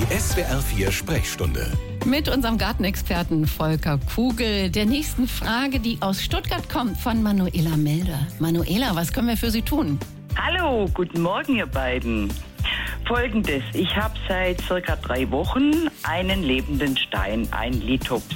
Die SWR 4 Sprechstunde. Mit unserem Gartenexperten Volker Kugel. Der nächsten Frage, die aus Stuttgart kommt, von Manuela Melder. Manuela, was können wir für Sie tun? Hallo, guten Morgen ihr beiden. Folgendes, ich habe seit circa 3 Wochen einen lebenden Stein, einen Lithops.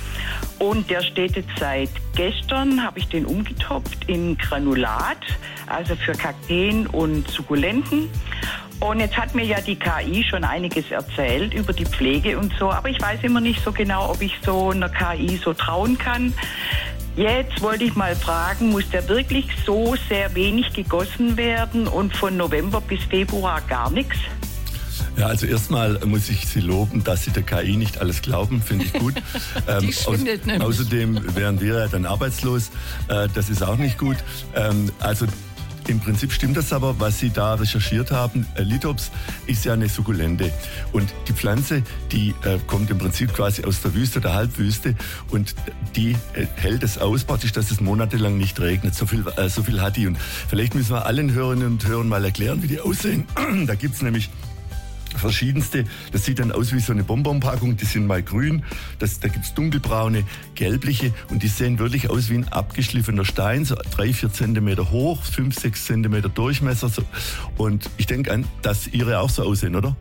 Und der steht jetzt seit gestern, habe ich den umgetopft in Granulat, also für Kakteen und Sukkulenten. Und jetzt hat mir ja die KI schon einiges erzählt über die Pflege und so, aber ich weiß immer nicht so genau, ob ich so einer KI so trauen kann. Jetzt wollte ich mal fragen, muss der wirklich so sehr wenig gegossen werden und von November bis Februar gar nichts? Ja, also erstmal muss ich Sie loben, dass Sie der KI nicht alles glauben, finde ich gut. Die schwindelt nämlich. Außerdem wären wir ja dann arbeitslos, das ist auch nicht gut. Also im Prinzip stimmt das aber, was Sie da recherchiert haben. Lithops ist ja eine Sukkulente und die Pflanze, die kommt im Prinzip quasi aus der Wüste, der Halbwüste und die hält es aus, praktisch, dass es monatelang nicht regnet. So viel hat die und vielleicht müssen wir allen Hörerinnen und Hörern mal erklären, wie die aussehen. Da gibt's nämlich verschiedenste, das sieht dann aus wie so eine Bonbonpackung, die sind mal grün, da gibt's dunkelbraune, gelbliche und die sehen wirklich aus wie ein abgeschliffener Stein, so 3-4 Zentimeter hoch, 5-6 Zentimeter Durchmesser so. Und ich denke an, dass Ihre auch so aussehen, oder?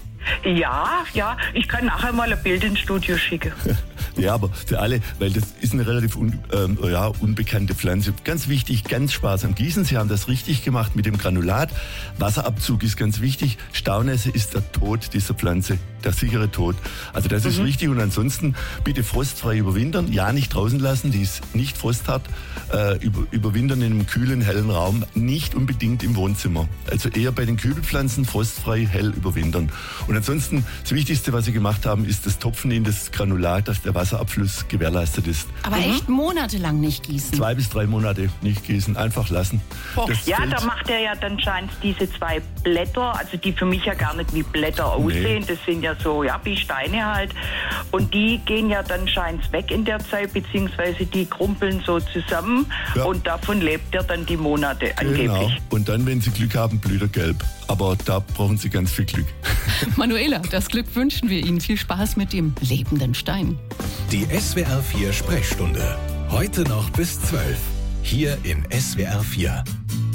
Ja, ich kann nachher mal ein Bild ins Studio schicken. Ja, aber für alle, weil das ist eine relativ unbekannte Pflanze. Ganz wichtig, ganz sparsam gießen. Sie haben das richtig gemacht mit dem Granulat. Wasserabzug ist ganz wichtig. Staunässe ist der Tod dieser Pflanze, der sichere Tod. Also das ist wichtig und ansonsten bitte frostfrei überwintern. Ja, nicht draußen lassen, die ist nicht frosthart. Überwintern in einem kühlen, hellen Raum, nicht unbedingt im Wohnzimmer. Also eher bei den Kübelpflanzen frostfrei, hell überwintern. Und ansonsten, das Wichtigste, was Sie gemacht haben, ist das Topfen in das Granulat, dass der Wasserabfluss gewährleistet ist. Aber echt monatelang nicht gießen? 2 bis 3 Monate nicht gießen, einfach lassen. Ja, da macht er ja dann scheint diese 2 Blätter, also die für mich ja gar nicht wie Blätter aussehen, das sind ja so, wie Steine halt. Und die gehen ja dann scheint's weg in der Zeit, beziehungsweise die krumpeln so zusammen und davon lebt er dann die Monate angeblich. Genau, und dann, wenn Sie Glück haben, blüht er gelb. Aber da brauchen Sie ganz viel Glück. Manuela, das Glück wünschen wir Ihnen. Viel Spaß mit dem lebenden Stein. Die SWR 4 Sprechstunde. Heute noch bis 12. Hier in SWR 4.